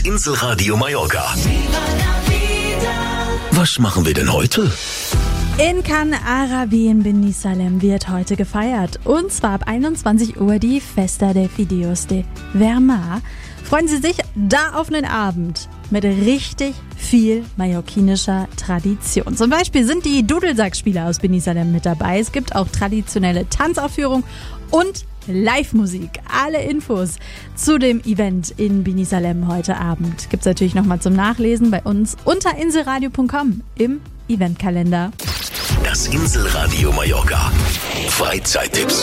Inselradio Mallorca. Was machen wir denn heute? In Khan Arabi in Beni Salem wird heute gefeiert. Und zwar ab 21 Uhr die Festa de Fideos de Vermar. Freuen Sie sich da auf einen Abend mit richtig viel mallorquinischer Tradition. Zum Beispiel sind die Dudelsackspieler aus Beni Salem mit dabei. Es gibt auch traditionelle Tanzaufführungen und Live-Musik. Alle Infos zu dem Event in Beni Salem heute Abend gibt's natürlich nochmal zum Nachlesen bei uns unter inselradio.com im Eventkalender. Das Inselradio Mallorca. Freizeittipps.